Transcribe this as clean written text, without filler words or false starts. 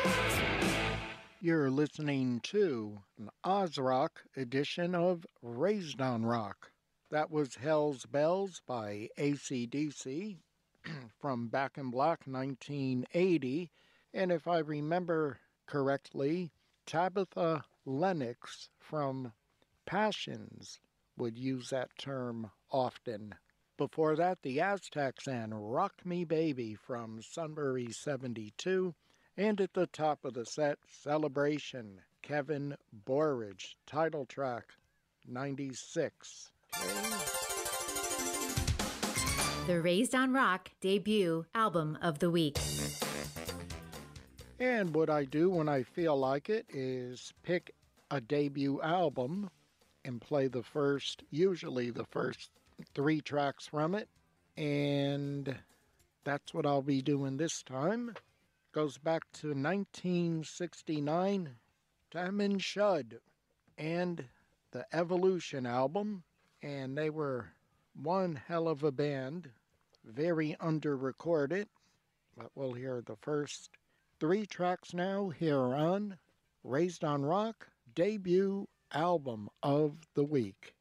You're listening to an Oz Rock edition of Raised on Rock. That was Hell's Bells by AC/DC from Back in Black 1980. And if I remember correctly, Tabitha Lennox from Passions would use that term often. Before that, the Aztecs and Rock Me Baby from Sunbury 72. And at the top of the set, Celebration, Kevin Borridge, title track 96. The Raised on Rock debut album of the week. And what I do when I feel like it is pick a debut album and play usually the first 3 tracks from it. And that's what I'll be doing this time. Goes back to 1969, Tammin Shud and the Evolution album, and they were one hell of a band, very under-recorded, but we'll hear the first 3 tracks now here on Raised on Rock, debut album of the week.